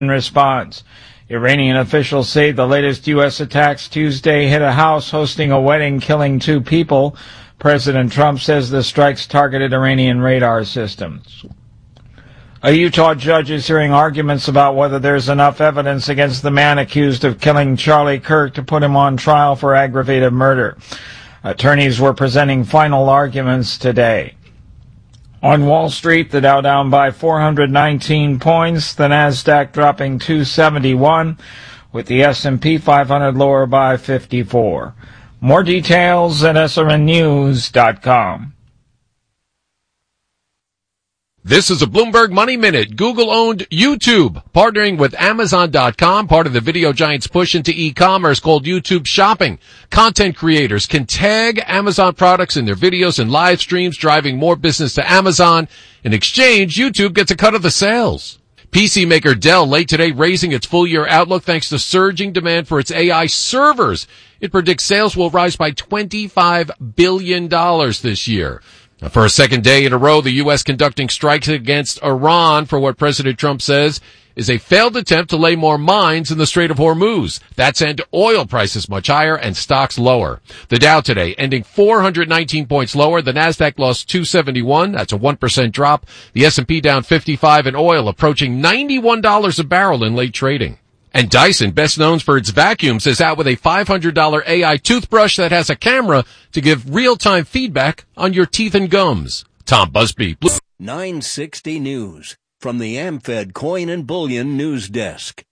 in response. Iranian officials say the latest U.S. attacks Tuesday hit a house hosting a wedding, killing 2 people. President Trump says the strikes targeted Iranian radar systems. A Utah judge is hearing arguments about whether there's enough evidence against the man accused of killing Charlie Kirk to put him on trial for aggravated murder. Attorneys were presenting final arguments today. On Wall Street, the Dow down by 419 points, the Nasdaq dropping 271, with the S&P 500 lower by 54. More details at srnnews.com. This is a Bloomberg Money Minute. Google-owned YouTube, partnering with Amazon.com, part of the video giant's push into e-commerce called YouTube Shopping. Content creators can tag Amazon products in their videos and live streams, driving more business to Amazon. In exchange, YouTube gets a cut of the sales. PC maker Dell late today raising its full-year outlook thanks to surging demand for its AI servers. It predicts sales will rise by $25 billion this year. For a second day in a row, the U.S. conducting strikes against Iran for what President Trump says is a failed attempt to lay more mines in the Strait of Hormuz. That sent oil prices much higher and stocks lower. The Dow today ending 419 points lower. The Nasdaq lost 271. That's a 1% drop. The S&P down 55 and oil approaching $91 a barrel in late trading. And Dyson, best known for its vacuums, is out with a $500 AI toothbrush that has a camera to give real-time feedback on your teeth and gums. Tom Busby. 960 News from the AmFed Coin and Bullion News Desk.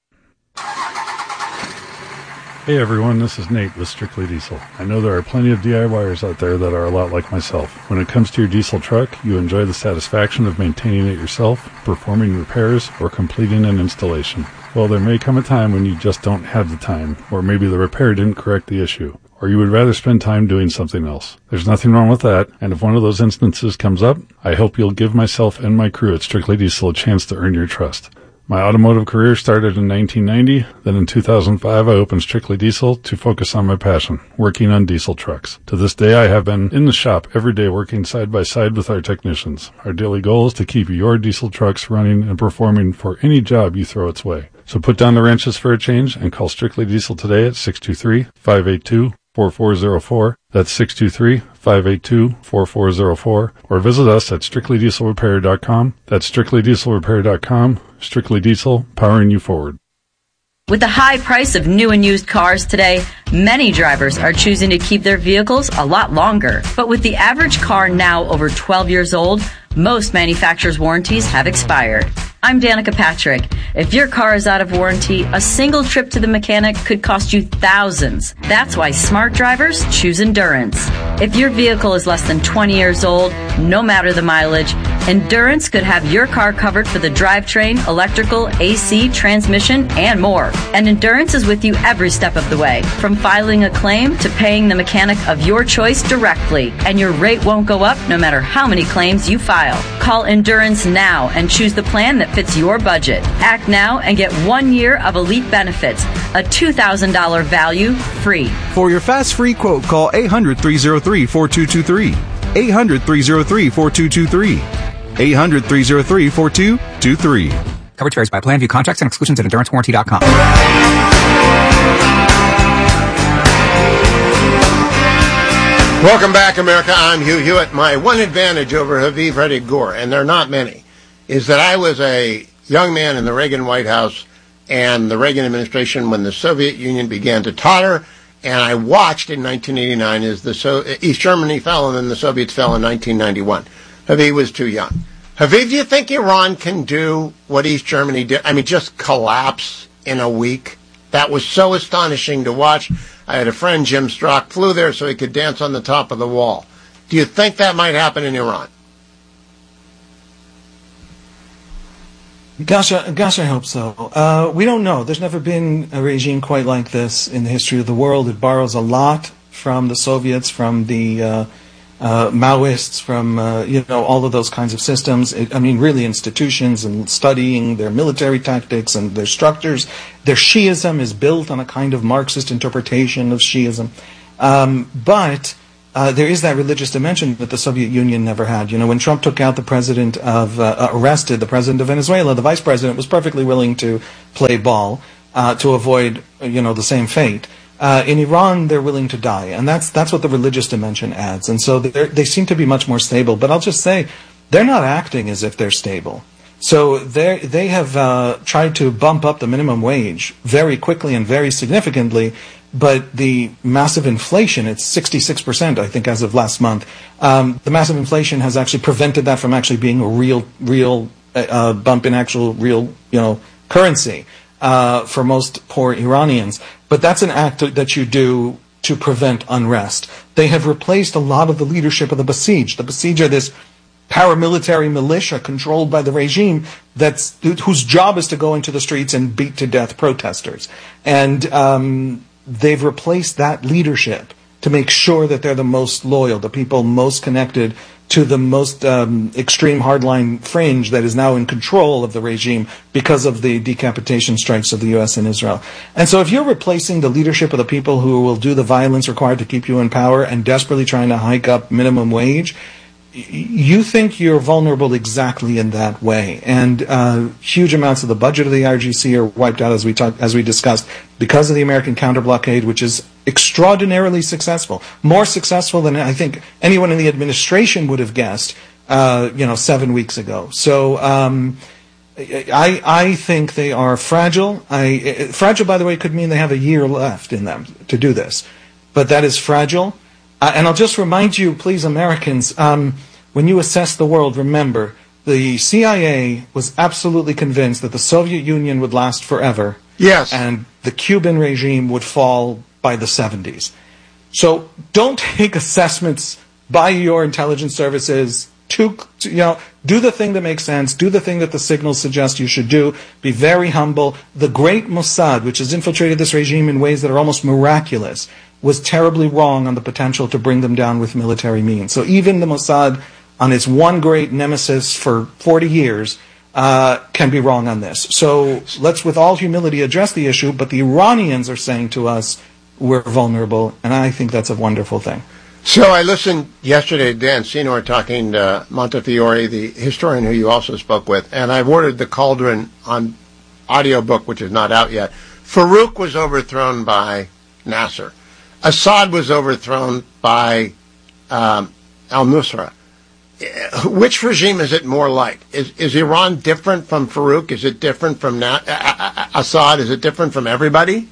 Hey everyone, this is Nate with Strictly Diesel. I know there are plenty of DIYers out there that are a lot like myself. When it comes to your diesel truck, you enjoy the satisfaction of maintaining it yourself, performing repairs, or completing an installation. Well, there may come a time when you just don't have the time, or maybe the repair didn't correct the issue, or you would rather spend time doing something else. There's nothing wrong with that, and if one of those instances comes up, I hope you'll give myself and my crew at Strictly Diesel a chance to earn your trust. My automotive career started in 1990, then in 2005 I opened Strictly Diesel to focus on my passion, working on diesel trucks. To this day I have been in the shop every day working side by side with our technicians. Our daily goal is to keep your diesel trucks running and performing for any job you throw its way. So put down the wrenches for a change and call Strictly Diesel today at 623-582-4404. That's 623-582-4404. Or visit us at strictlydieselrepair.com. That's strictlydieselrepair.com. Strictly Diesel, powering you forward. With the high price of new and used cars today, many drivers are choosing to keep their vehicles a lot longer. But with the average car now over 12 years old, most manufacturers' warranties have expired. I'm Danica Patrick. If your car is out of warranty, a single trip to the mechanic could cost you thousands. That's why smart drivers choose Endurance. If your vehicle is less than 20 years old, no matter the mileage, Endurance could have your car covered for the drivetrain, electrical, AC, transmission, and more. And Endurance is with you every step of the way, from filing a claim to paying the mechanic of your choice directly. And your rate won't go up no matter how many claims you file. Call Endurance now and choose the plan that fits your budget. Act now and get 1 year of elite benefits, a $2,000 value free. For your fast free quote, call 800-303-4223. 800-303-4223. 800-303-4223. Coverage varies by plan. View contracts and exclusions at EnduranceWarranty.com. Welcome back, America. I'm Hugh Hewitt. My one advantage over Haviv Reddy Gore, and there are not many, is that I was a young man in the Reagan White House and the Reagan administration when the Soviet Union began to totter, and I watched in 1989 as East Germany fell and then the Soviets fell in 1991. Haviv was too young. Haviv, do you think Iran can do what East Germany did? I mean, just collapse in a week? That was so astonishing to watch. I had a friend, Jim Strzok, flew there so he could dance on the top of the wall. Do you think that might happen in Iran? Gosh, I hope so. We don't know. There's never been a regime quite like this in the history of the world. It borrows a lot from the Soviets, from the Maoists, from all of those kinds of systems. Really institutions and studying their military tactics and their structures. Their Shi'ism is built on a kind of Marxist interpretation of Shi'ism. But there is that religious dimension that the Soviet Union never had. When Trump took out arrested the president of Venezuela, the vice president was perfectly willing to play ball to avoid, the same fate. In Iran, they're willing to die, and that's what the religious dimension adds. And so they seem to be much more stable. But I'll just say, they're not acting as if they're stable. So they have tried to bump up the minimum wage very quickly and very significantly, but the massive inflation, it's 66%, I think, as of last month. The massive inflation has actually prevented that from actually being a real bump in actual real, currency for most poor Iranians. But that's an act that you do to prevent unrest. They have replaced a lot of the leadership of the Basij. The Basij are this paramilitary militia controlled by the regime whose job is to go into the streets and beat to death protesters. And they've replaced that leadership to make sure that they're the most loyal, the people most connected to the most extreme hardline fringe that is now in control of the regime because of the decapitation strikes of the U.S. and Israel. And so if you're replacing the leadership of the people who will do the violence required to keep you in power and desperately trying to hike up minimum wage, you think you're vulnerable exactly in that way. And huge amounts of the budget of the IRGC are wiped out, as we discussed, because of the American counter-blockade, which is extraordinarily successful. More successful than I think anyone in the administration would have guessed, 7 weeks ago. So I think they are fragile. Fragile, by the way, could mean they have a year left in them to do this. But that is fragile. And I'll just remind you, please, Americans, when you assess the world, remember, the CIA was absolutely convinced that the Soviet Union would last forever. Yes. And the Cuban regime would fall by the 70s. So don't take assessments by your intelligence services do the thing that makes sense, do the thing that the signals suggest you should do, be very humble. The great Mossad, which has infiltrated this regime in ways that are almost miraculous, was terribly wrong on the potential to bring them down with military means. So even the Mossad, on its one great nemesis for 40 years, can be wrong on this. So let's, with all humility, address the issue, but the Iranians are saying to us, we're vulnerable, and I think that's a wonderful thing. So I listened yesterday to Dan Senor talking to Montefiore, the historian who you also spoke with, and I've ordered the Cauldron on audiobook, which is not out yet. Farouk was overthrown by Nasser. Assad was overthrown by al-Nusra. Which regime is it more like? Is Iran different from Farouk? Is it different from Assad? Is it different from everybody?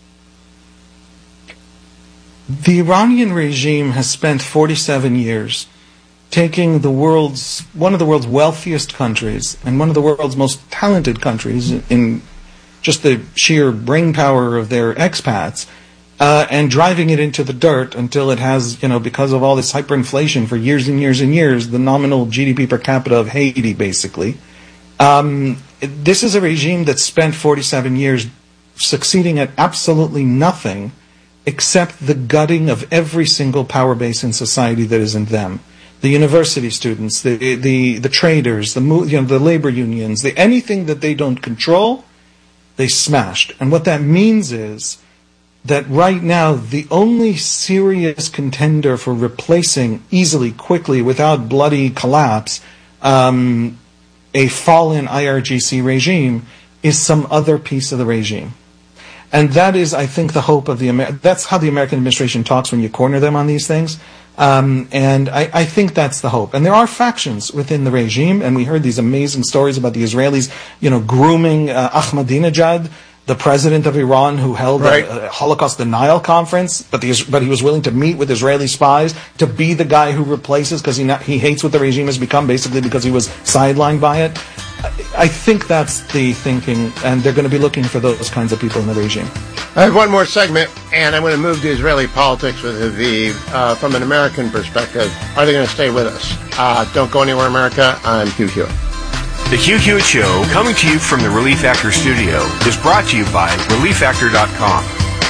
The Iranian regime has spent 47 years taking one of the world's wealthiest countries and one of the world's most talented countries in just the sheer brain power of their expats, and driving it into the dirt until it has, because of all this hyperinflation for years and years and years, the nominal GDP per capita of Haiti, basically. This is a regime that spent 47 years succeeding at absolutely nothing except the gutting of every single power base in society that isn't them. The university students, the traders, the labor unions, anything that they don't control, they smashed. And what that means is that right now, the only serious contender for replacing easily, quickly, without bloody collapse, a fallen IRGC regime is some other piece of the regime. And that is, I think, the hope of that's how the American administration talks when you corner them on these things. And I think that's the hope. And there are factions within the regime, and we heard these amazing stories about the Israelis, grooming Ahmadinejad, the president of Iran, who held a Holocaust denial conference, but he was willing to meet with Israeli spies to be the guy who replaces, because he hates what the regime has become, basically because he was sidelined by it. I think that's the thinking, and they're going to be looking for those kinds of people in the regime. I have one more segment, and I'm going to move to Israeli politics with Haviv. From an American perspective, are they going to stay with us? Don't go anywhere, America. I'm Hugh Hewitt. The Hugh Hewitt Show, coming to you from the Relief Factor studio, is brought to you by ReliefFactor.com.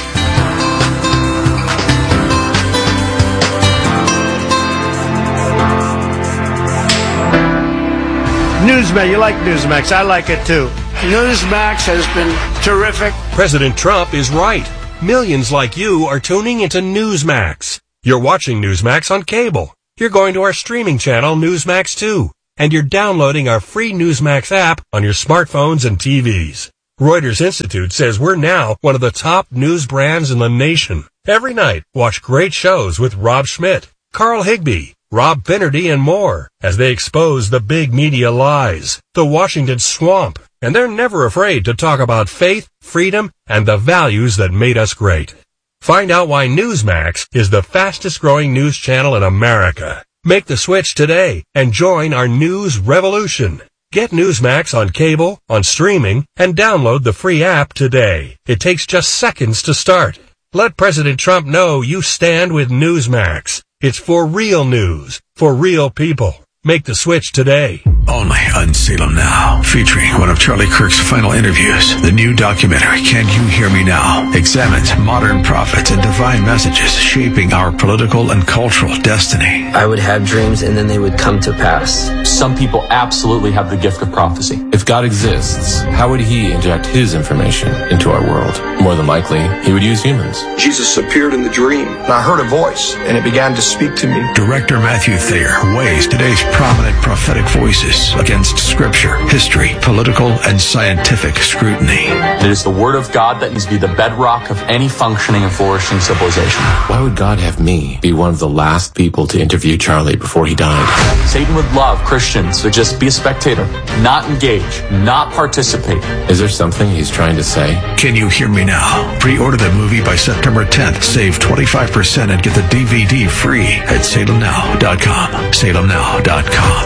Newsmax, you like Newsmax. I like it too. Newsmax has been terrific. President Trump is right. Millions like you are tuning into Newsmax. You're watching Newsmax on cable. You're going to our streaming channel, Newsmax 2. And you're downloading our free Newsmax app on your smartphones and TVs. Reuters Institute says we're now one of the top news brands in the nation. Every night, watch great shows with Rob Schmidt, Carl Higbie, Rob Finnerty, and more as they expose the big media lies, the Washington swamp, and they're never afraid to talk about faith, freedom, and the values that made us great. Find out why Newsmax is the fastest growing news channel in America. Make the switch today and join our news revolution. Get Newsmax on cable, on streaming, and download the free app today. It takes just seconds to start. Let President Trump know you stand with Newsmax. It's for real news, for real people. Make the switch today. Only on Salem Now, featuring one of Charlie Kirk's final interviews. The new documentary, Can You Hear Me Now, examines modern prophets and divine messages shaping our political and cultural destiny. I would have dreams and then they would come to pass. Some people absolutely have the gift of prophecy. If God exists, how would he inject his information into our world? More than likely, he would use humans. Jesus appeared in the dream, and I heard a voice, and it began to speak to me. Director Matthew Thayer weighs today's prominent prophetic voices against scripture, history, political, and scientific scrutiny. It is the word of God that needs to be the bedrock of any functioning and flourishing civilization. Why would God have me be one of the last people to interview Charlie before he died? Satan would love Christians to just be a spectator, not engage, not participate. Is there something he's trying to say? Can You Hear Me Now? Pre-order the movie by September 10th. Save 25% and get the DVD free at salemnow.com. salemnow.com.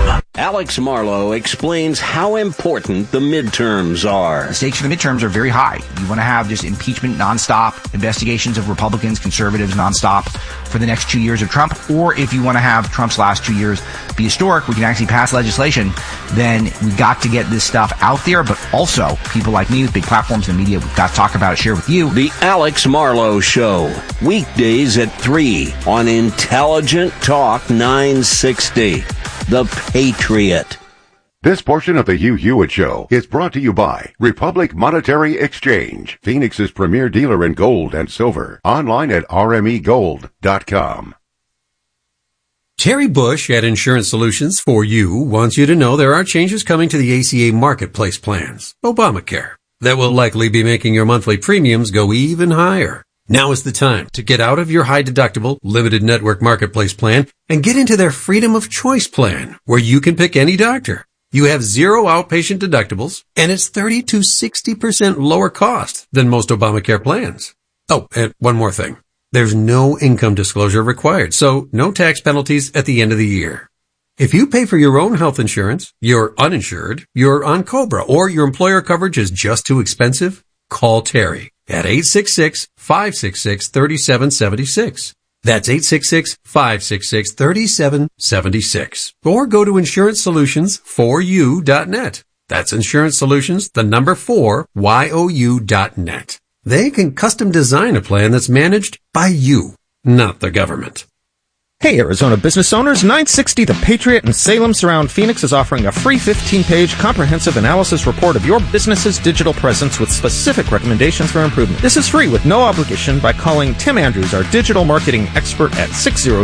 Alex Marlow explains how important the midterms are. The stakes for the midterms are very high. You want to have just impeachment nonstop, investigations of Republicans, conservatives nonstop for the next 2 years of Trump. Or if you want to have Trump's last 2 years be historic, we can actually pass legislation, then we got to get this stuff out there. But also, people like me with big platforms in the media, we've got to talk about it, share with you. The Alex Marlow Show, weekdays at 3 on Intelligent Talk 960. The Patriot. This portion of the Hugh Hewitt Show is brought to you by Republic Monetary Exchange, Phoenix's premier dealer in gold and silver. Online at rmegold.com. Terry Bush at Insurance Solutions for You wants you to know there are changes coming to the ACA Marketplace plans, Obamacare, that will likely be making your monthly premiums go even higher. Now is the time to get out of your high-deductible, limited network marketplace plan and get into their Freedom of Choice plan, where you can pick any doctor. You have 0 outpatient deductibles, and it's 30 to 60% lower cost than most Obamacare plans. Oh, and one more thing. There's no income disclosure required, so no tax penalties at the end of the year. If you pay for your own health insurance, you're uninsured, you're on COBRA, or your employer coverage is just too expensive, call Terry at 866-566-3776. That's 866-566-3776. Or go to InsuranceSolutions4U.net. That's Insurance Solutions, the number 4YOU.net. They can custom design a plan that's managed by you, not the government. Hey, Arizona business owners, 960 The Patriot in Salem Surround Phoenix is offering a free 15-page comprehensive analysis report of your business's digital presence with specific recommendations for improvement. This is free with no obligation by calling Tim Andrews, our digital marketing expert, at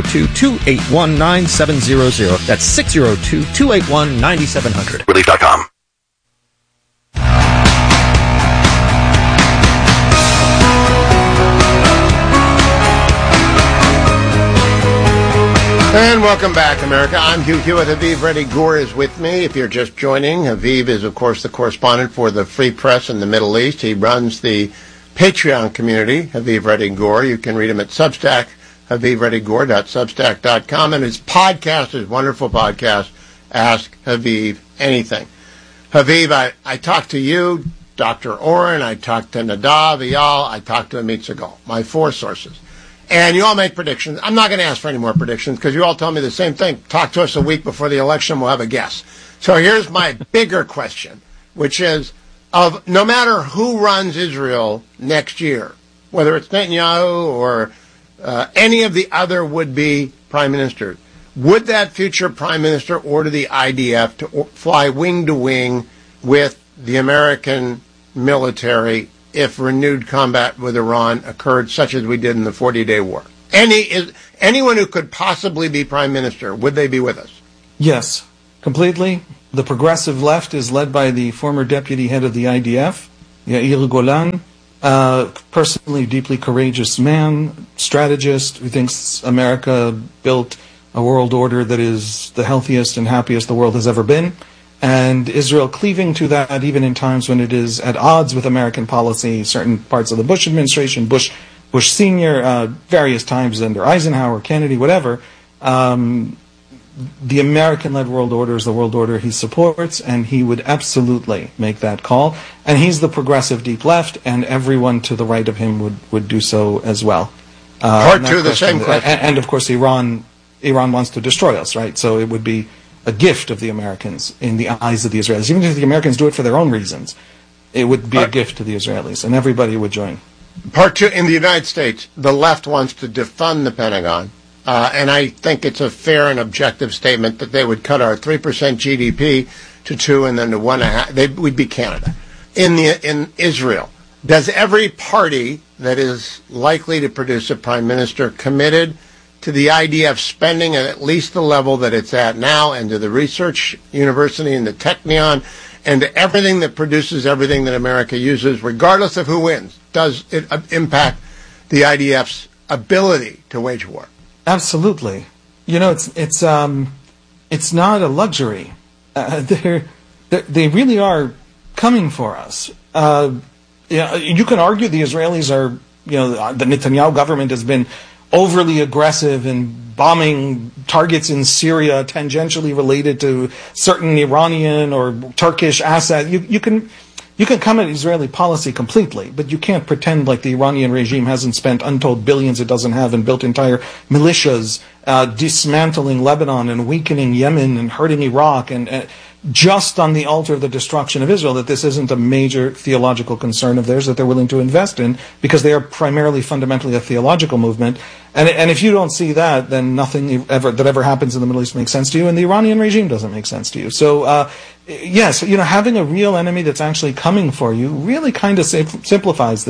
602-281-9700. That's 602-281-9700. Relief.com. And welcome back, America. I'm Hugh Hewitt. Haviv Reddy Gore is with me. If you're just joining, Haviv is, of course, the correspondent for the Free Press in the Middle East. He runs the Patreon community, Haviv Reddy Gore. You can read him at Substack, HavivReddyGore.substack.com. And his podcast, his wonderful podcast, Ask Haviv Anything. Haviv, I talked to you, Dr. Oren, I talked to Nadav, Eyal, I talked to Amit Segal, my 4 sources. And you all make predictions. I'm not going to ask for any more predictions because you all tell me the same thing. Talk to us a week before the election. We'll have a guess. So here's my bigger question, which is, of no matter who runs Israel next year, whether it's Netanyahu or any of the other would-be prime ministers, would that future prime minister order the IDF to fly wing to wing with the American military if renewed combat with Iran occurred, such as we did in the 40-day war? anyone who could possibly be prime minister, would they be with us? Yes, completely. The progressive left is led by the former deputy head of the IDF, Yair Golan, personally deeply courageous man, strategist who thinks America built a world order that is the healthiest and happiest the world has ever been, and Israel cleaving to that even in times when it is at odds with American policy, certain parts of the Bush administration, Bush Sr., various times under Eisenhower, Kennedy, whatever. The American-led world order is the world order he supports, and he would absolutely make that call. And he's the progressive deep left, and everyone to the right of him would do so as well. Part two, the same question. And of course, Iran wants to destroy us, right? So it would be a gift of the Americans in the eyes of the Israelis. Even if the Americans do it for their own reasons, it would be a gift to the Israelis, and everybody would join. Part two, in the United States, the left wants to defund the Pentagon. And I think it's a fair and objective statement that they would cut our 3% GDP to 2 and then to 1.5. We'd be Canada. In Israel, does every party that is likely to produce a prime minister committed to the idea of spending at least the level that it's at now, and to the research university and the Technion, and to everything that produces everything that America uses, regardless of who wins? Does it impact the IDF's ability to wage war? Absolutely. You know, it's not a luxury. They really are coming for us. You can argue the Israelis are, the Netanyahu government has been overly aggressive in bombing targets in Syria tangentially related to certain Iranian or Turkish assets. You can come at Israeli policy completely, but you can't pretend like the Iranian regime hasn't spent untold billions it doesn't have and built entire militias, dismantling Lebanon and weakening Yemen and hurting Iraq, and just on the altar of the destruction of Israel, that this isn't a major theological concern of theirs that they're willing to invest in, because they are primarily fundamentally a theological movement. And if you don't see that, then nothing that ever happens in the Middle East makes sense to you, and the Iranian regime doesn't make sense to you. So, yes, having a real enemy that's actually coming for you really kind of simplifies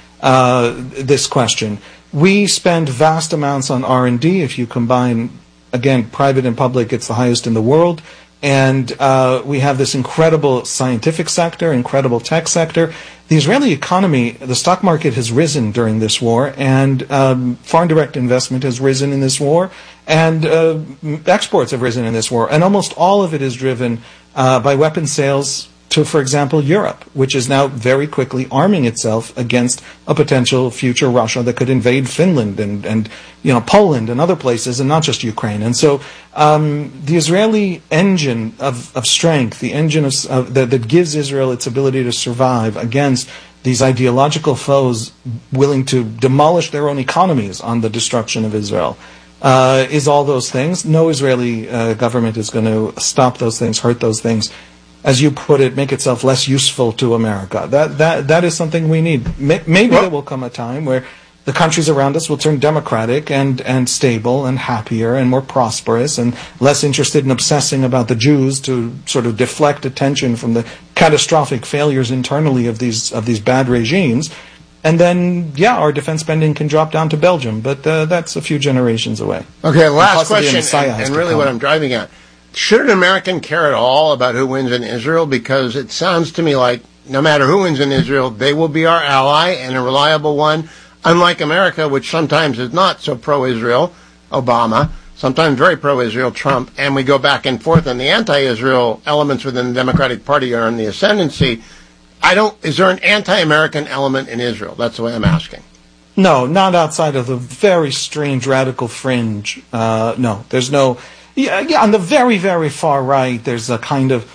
this question. We spend vast amounts on R&D. If you combine, again, private and public, it's the highest in the world. And we have this incredible scientific sector, incredible tech sector. The Israeli economy, the stock market has risen during this war, and foreign direct investment has risen in this war, and exports have risen in this war. And almost all of it is driven by weapons sales to, for example, Europe, which is now very quickly arming itself against a potential future Russia that could invade Finland and Poland and other places, and not just Ukraine. And so the Israeli engine of strength, the engine that gives Israel its ability to survive against these ideological foes willing to demolish their own economies on the destruction of Israel, is all those things. No Israeli government is going to stop those things, hurt those things, as you put it, make itself less useful to America. That is something we need. Maybe there will come a time where the countries around us will turn democratic and stable and happier and more prosperous and less interested in obsessing about the Jews to sort of deflect attention from the catastrophic failures internally of these bad regimes. And then, our defense spending can drop down to Belgium, but that's a few generations away. Okay, last question, and really what I'm driving at. Should an American care at all about who wins in Israel? Because it sounds to me like no matter who wins in Israel, they will be our ally and a reliable one, unlike America, which sometimes is not so pro-Israel, Obama, sometimes very pro-Israel, Trump, and we go back and forth, and the anti-Israel elements within the Democratic Party are in the ascendancy. Is there an anti-American element in Israel? That's the way I'm asking. No, not outside of the very strange radical fringe. No, there's no... Yeah, on the very, very far right, there's a kind of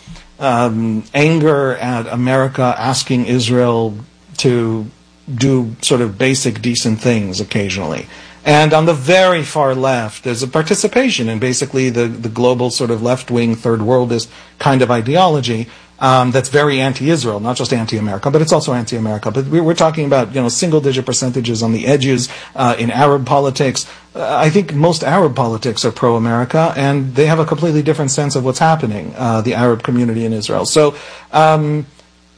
anger at America asking Israel to do sort of basic, decent things occasionally. And on the very far left, there's a participation in basically the global sort of left-wing, third worldist kind of ideology that's very anti-Israel, not just anti-America, but it's also anti-America. But we're talking about, single-digit percentages on the edges in Arab politics. I think most Arab politics are pro-America, and they have a completely different sense of what's happening, the Arab community in Israel. So,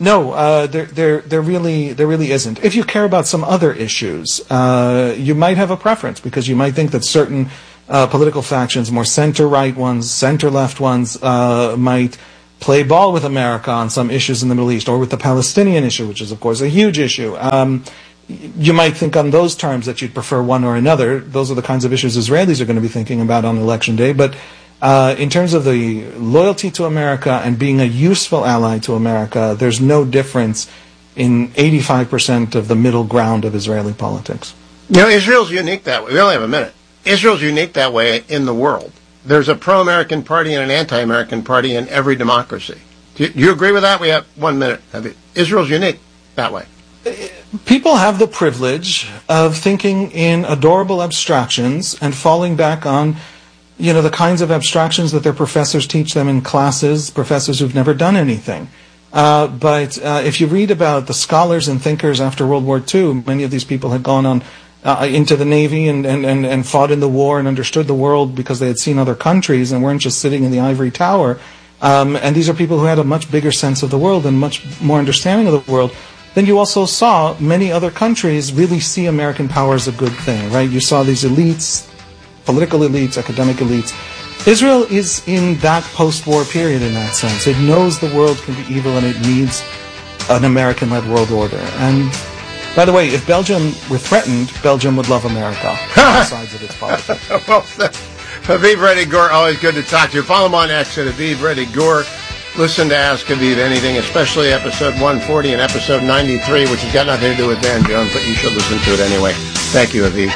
No, there really isn't. If you care about some other issues, you might have a preference because you might think that certain political factions, more center-right ones, center-left ones, might play ball with America on some issues in the Middle East, or with the Palestinian issue, which is, of course, a huge issue. You might think on those terms that you'd prefer one or another. Those are the kinds of issues Israelis are going to be thinking about on Election Day. But in terms of the loyalty to America and being a useful ally to America, there's no difference in 85% of the middle ground of Israeli politics. You know, Israel's unique that way. We only have a minute. Israel's unique that way in the world. There's a pro-American party and an anti-American party in every democracy. Do you agree with that? We have 1 minute. Israel's unique that way. People have the privilege of thinking in adorable abstractions and falling back on, you know, the kinds of abstractions that their professors teach them in classes, professors who've never done anything. But if you read about the scholars and thinkers after World War II, many of these people had gone on into the Navy and fought in the war and understood the world because they had seen other countries and weren't just sitting in the ivory tower. And these are people who had a much bigger sense of the world and much more understanding of the world. Then you also saw many other countries really see American power as a good thing, right? You saw these elites, political elites, academic elites. Israel is in that post-war period in that sense. It knows the world can be evil and it needs an American-led world order. And by the way, if Belgium were threatened, Belgium would love America on both sides of its politics. Well, Haviv Reddy Gur, always good to talk to you. Follow him on X at Haviv Reddy Gur. Listen to Ask Haviv Anything, especially episode 140 and episode 93, which has got nothing to do with Dan Jones, but you should listen to it anyway. Thank you, Haviv.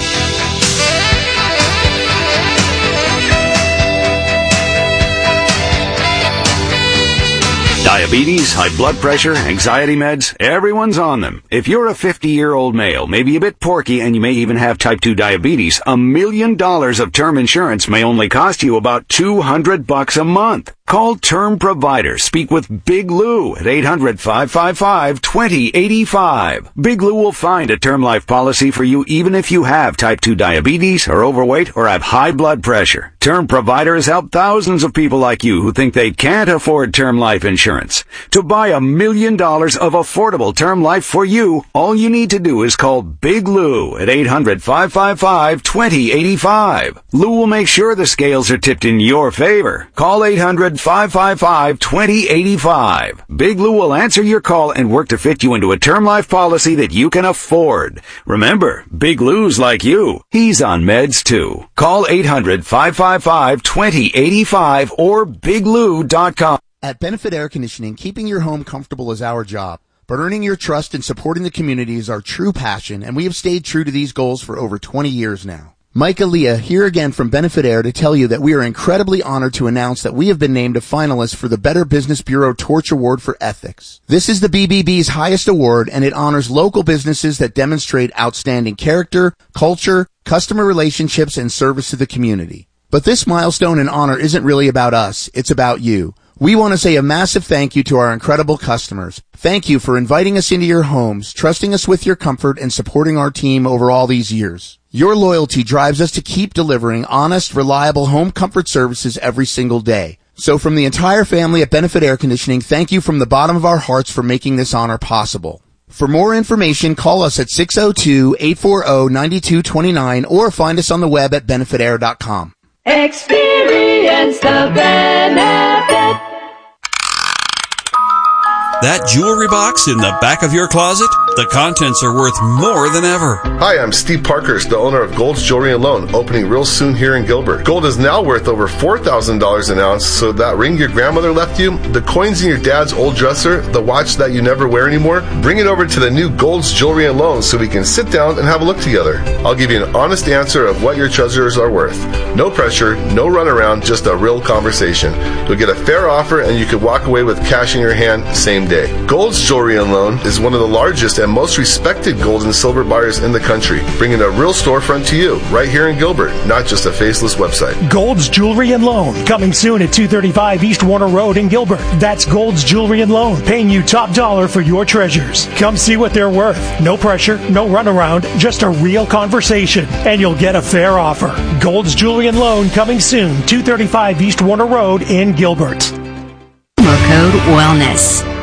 Diabetes, high blood pressure, anxiety meds, everyone's on them. If you're a 50-year-old male, maybe a bit porky, and you may even have type 2 diabetes, $1 million of term insurance may only cost you about $200 a month. Call Term Provider. Speak with Big Lou at 800-555-2085. Big Lou will find a term life policy for you even if you have type 2 diabetes, are overweight, or have high blood pressure. Term Provider has helped thousands of people like you who think they can't afford term life insurance. To buy $1 million of affordable term life for you, all you need to do is call Big Lou at 800-555-2085. Lou will make sure the scales are tipped in your favor. Call 800-555-2085. Big Lou will answer your call and work to fit you into a term life policy that you can afford. Remember, Big Lou's like you. He's on meds too. Call 800-555-2085 or biglou.com. At Benefit Air Conditioning, keeping your home comfortable is our job, but earning your trust and supporting the community is our true passion, and we have stayed true to these goals for over 20 years now. Mike Aaliyah here again from Benefit Air to tell you that we are incredibly honored to announce that we have been named a finalist for the Better Business Bureau Torch Award for Ethics. This is the BBB's highest award, and it honors local businesses that demonstrate outstanding character, culture, customer relationships, and service to the community. But this milestone and honor isn't really about us, it's about you. We want to say a massive thank you to our incredible customers. Thank you for inviting us into your homes, trusting us with your comfort, and supporting our team over all these years. Your loyalty drives us to keep delivering honest, reliable home comfort services every single day. So from the entire family at Benefit Air Conditioning, thank you from the bottom of our hearts for making this honor possible. For more information, call us at 602-840-9229 or find us on the web at benefitair.com. Experience the benefit. That jewelry box in the back of your closet? The contents are worth more than ever. Hi, I'm Steve Parkhurst, the owner of Gold's Jewelry and Loan, opening real soon here in Gilbert. Gold is now worth over $4,000 an ounce, so that ring your grandmother left you, the coins in your dad's old dresser, the watch that you never wear anymore, bring it over to the new Gold's Jewelry and Loan so we can sit down and have a look together. I'll give you an honest answer of what your treasures are worth. No pressure, no runaround, just a real conversation. You'll get a fair offer and you could walk away with cash in your hand same day. Gold's Jewelry and Loan is one of the largest and most respected gold and silver buyers in the country, bringing a real storefront to you right here in Gilbert, not just a faceless website. Gold's Jewelry and Loan, coming soon at 235 East Warner Road in Gilbert. That's Gold's Jewelry and Loan, paying you top dollar for your treasures. Come see what they're worth. No pressure, no runaround, just a real conversation, and you'll get a fair offer. Gold's Jewelry and Loan, coming soon, 235 East Warner Road in Gilbert. Promo code WELLNESS.